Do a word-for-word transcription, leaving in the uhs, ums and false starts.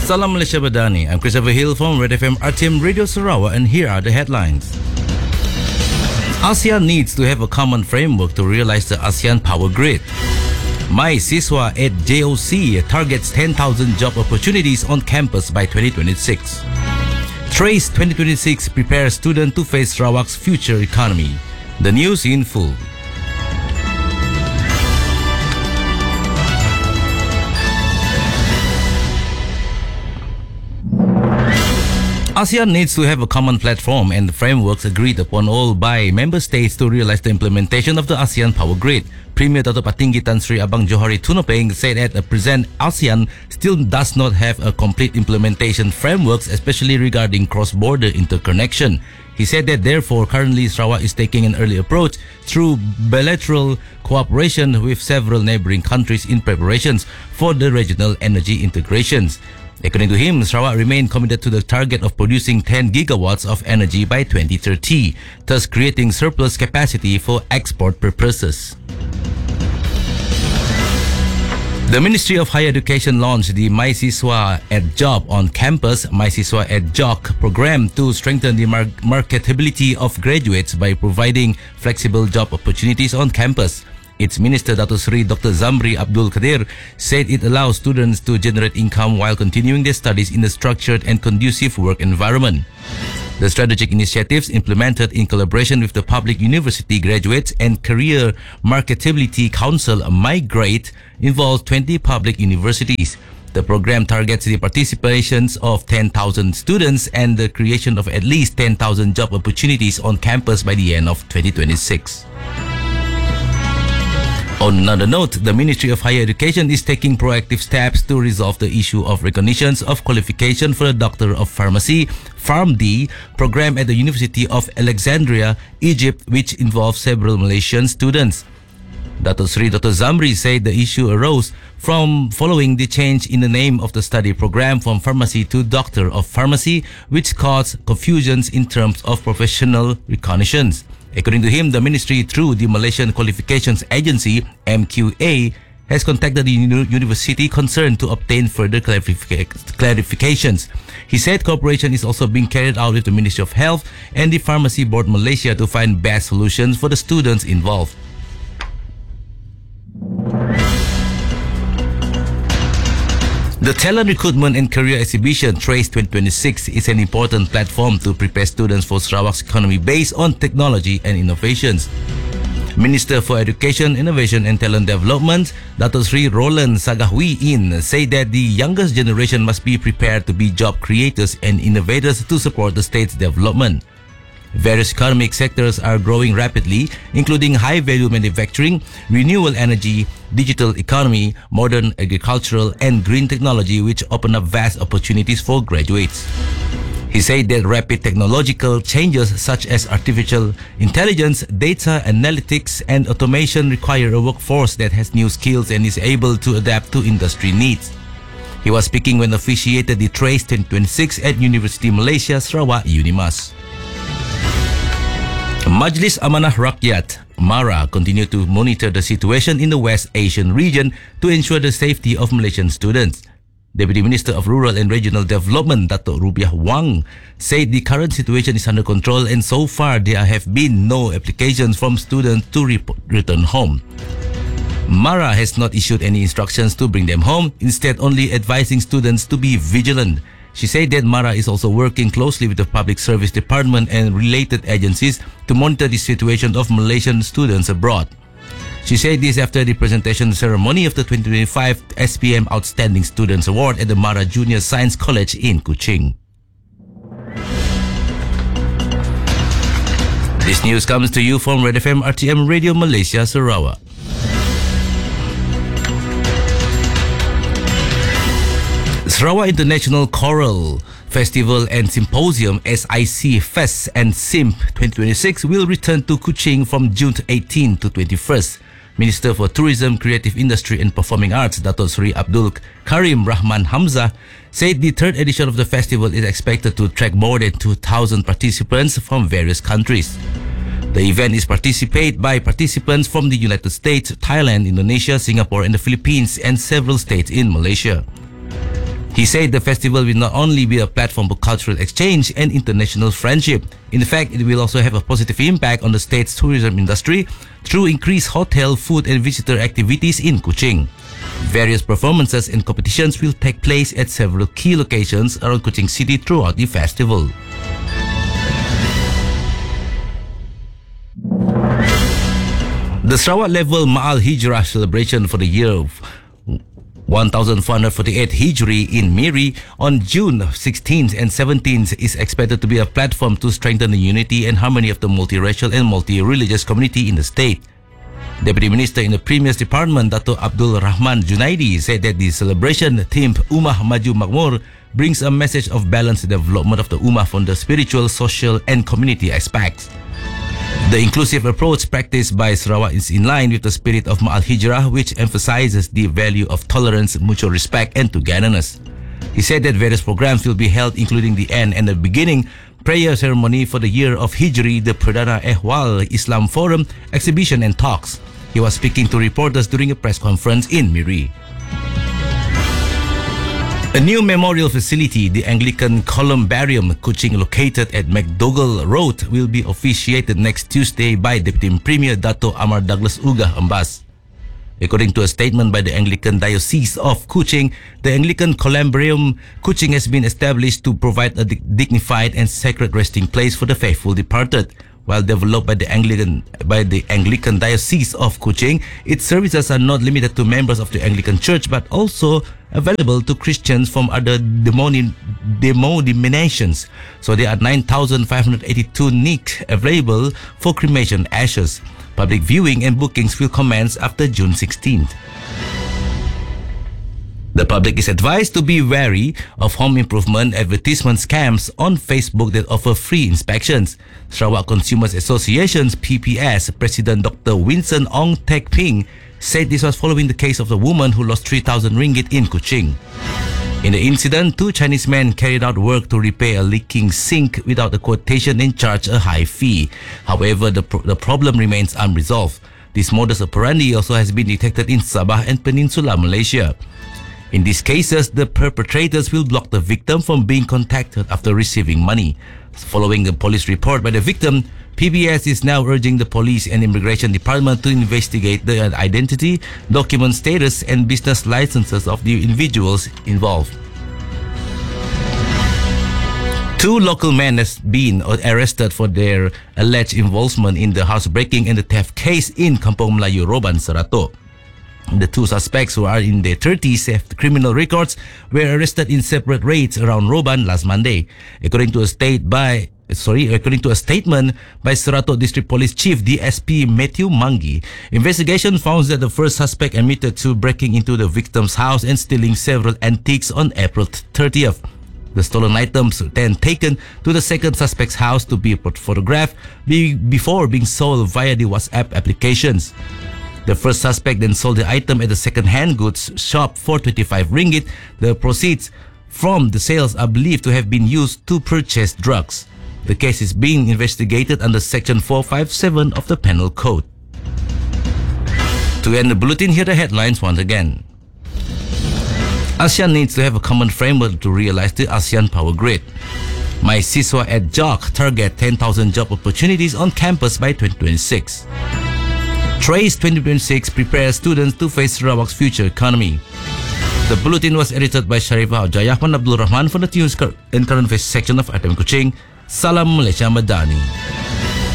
Salam Malaysia Badani. I'm Christopher Hill from Red F M R T M Radio Sarawak, and here are the headlines. ASEAN needs to have a common framework to realize the ASEAN Power Grid. MySiswa at J O C targets ten thousand job opportunities on campus by twenty twenty-six. Trace twenty twenty-six prepares students to face Sarawak's future economy. The news in full. ASEAN needs to have a common platform and frameworks agreed upon all by member states to realize the implementation of the ASEAN Power Grid. Premier Dato' Patinggi Tan Sri Abang Johari Tunapeng said at the present ASEAN still does not have a complete implementation frameworks, especially regarding cross-border interconnection. He said that therefore currently Sarawak is taking an early approach through bilateral cooperation with several neighboring countries in preparations for the regional energy integrations. According to him, Sarawak remained committed to the target of producing ten gigawatts of energy by twenty thirty, thus creating surplus capacity for export purposes. The Ministry of Higher Education launched the MySiswa at Job on Campus, MySiswa at Joc program to strengthen the mar marketability of graduates by providing flexible job opportunities on campus. Its Minister Dato' Sri Doctor Zamri Abdul Kadir said it allows students to generate income while continuing their studies in a structured and conducive work environment. The strategic initiatives implemented in collaboration with the Public University Graduates and Career Marketability Council Migrate involve twenty public universities. The program targets the participations of ten thousand students and the creation of at least ten thousand job opportunities on campus by the end of twenty twenty-six. On another note, the Ministry of Higher Education is taking proactive steps to resolve the issue of recognitions of qualification for the Doctor of Pharmacy PharmD program at the University of Alexandria, Egypt, which involves several Malaysian students. Dato' Sri Doctor Zamri said the issue arose from following the change in the name of the study program from pharmacy to Doctor of Pharmacy, which caused confusions in terms of professional recognitions. According to him, the ministry, through the Malaysian Qualifications Agency, M Q A, has contacted the university concerned to obtain further clarific clarifications. He said cooperation is also being carried out with the Ministry of Health and the Pharmacy Board Malaysia to find best solutions for the students involved. The Talent Recruitment and Career Exhibition Trace twenty twenty-six is an important platform to prepare students for Sarawak's economy based on technology and innovations. Minister for Education, Innovation and Talent Development, Dato' Sri Roland Sagahwiin, said that the youngest generation must be prepared to be job creators and innovators to support the state's development. Various economic sectors are growing rapidly, including high-value manufacturing, renewable energy, digital economy, modern agricultural, and green technology, which open up vast opportunities for graduates. He said that rapid technological changes such as artificial intelligence, data analytics, and automation require a workforce that has new skills and is able to adapt to industry needs. He was speaking when officiated the Trace twenty twenty-six at University Malaysia, Sarawak, Unimas. Majlis Amanah Rakyat MARA continue to monitor the situation in the West Asian region to ensure the safety of Malaysian students. Deputy Minister of Rural and Regional Development Dato' Rubiah Wang said the current situation is under control and so far there have been no applications from students to re return home. MARA has not issued any instructions to bring them home, instead only advising students to be vigilant. She said that MARA is also working closely with the Public Service Department and related agencies to monitor the situation of Malaysian students abroad. She said this after the presentation ceremony of the twenty twenty-five S P M Outstanding Students Award at the MARA Junior Science College in Kuching. This news comes to you from Red F M R T M Radio Malaysia, Sarawak. Sarawak International Choral Festival and Symposium S I C Fest and SIMP twenty twenty-six will return to Kuching from June eighteenth to twenty-first. Minister for Tourism, Creative Industry and Performing Arts, Dato' Sri Abdul Karim Rahman Hamzah, said the third edition of the festival is expected to attract more than two thousand participants from various countries. The event is participated by participants from the United States, Thailand, Indonesia, Singapore and the Philippines and several states in Malaysia. He said the festival will not only be a platform for cultural exchange and international friendship. In fact, it will also have a positive impact on the state's tourism industry through increased hotel, food and visitor activities in Kuching. Various performances and competitions will take place at several key locations around Kuching City throughout the festival. The Sarawak level Ma'al Hijrah celebration for the year of one thousand four hundred forty-eight Hijri in Miri on June sixteenth and seventeenth is expected to be a platform to strengthen the unity and harmony of the multiracial and multi-religious community in the state. Deputy Minister in the Premier's Department, Dato Abdul Rahman Junaidi, said that the celebration themed Ummah Maju Makmur brings a message of balanced development of the Ummah from the spiritual, social and community aspects. The inclusive approach practiced by Sarawak is in line with the spirit of Ma'al Hijrah, which emphasizes the value of tolerance, mutual respect and togetherness. He said that various programs will be held, including the end and the beginning prayer ceremony for the year of Hijri, the Perdana Ehwal Islam Forum, exhibition and talks. He was speaking to reporters during a press conference in Miri. A new memorial facility, the Anglican Columbarium Kuching, located at McDougall Road, will be officiated next Tuesday by Deputy Premier Dato Amar Douglas Uga Ambas. According to a statement by the Anglican Diocese of Kuching, the Anglican Columbarium Kuching has been established to provide a dignified and sacred resting place for the faithful departed. While developed by the Anglican by the Anglican Diocese of Kuching, its services are not limited to members of the Anglican Church but also available to Christians from other demoni- denominations. So there are nine thousand five hundred eighty-two niches available for cremation ashes. Public viewing and bookings will commence after June sixteenth. The public is advised to be wary of home improvement advertisement scams on Facebook that offer free inspections. Sarawak Consumers Association's P P S President Doctor Winston Ong Tek Ping said this was following the case of a woman who lost three thousand ringgit in Kuching. In the incident, two Chinese men carried out work to repair a leaking sink without a quotation and charged a high fee. However, the, pro- the problem remains unresolved. This modus operandi also has been detected in Sabah and Peninsula Malaysia. In these cases, the perpetrators will block the victim from being contacted after receiving money. Following the police report by the victim, P B S is now urging the police and immigration department to investigate the identity, document status and business licenses of the individuals involved. Two local men have been arrested for their alleged involvement in the housebreaking and the theft case in Kampung Melayu, Roban, Serato. The two suspects, who are in their thirties, have criminal records, were arrested in separate raids around Roban last Monday. According to a state by Sorry, according to a statement by Serato District Police Chief D S P Matthew Mangi, investigation found that the first suspect admitted to breaking into the victim's house and stealing several antiques on April thirtieth. The stolen items were then taken to the second suspect's house to be photographed before being sold via the WhatsApp applications. The first suspect then sold the item at the second-hand goods shop for twenty-five ringgit. The proceeds from the sales are believed to have been used to purchase drugs. The case is being investigated under Section four fifty-seven of the Penal Code. To end the bulletin, here are the headlines once again. ASEAN needs to have a common framework to realize the ASEAN Power Grid. My Siswa at J O C target ten thousand job opportunities on campus by twenty twenty-six. TRACE twenty twenty-six prepares students to face Sarawak's future economy. The bulletin was edited by Sharifah Jayahman Abdul Rahman for the News and Current Affairs section of R T M Kuching. Salam Malaysia Madani.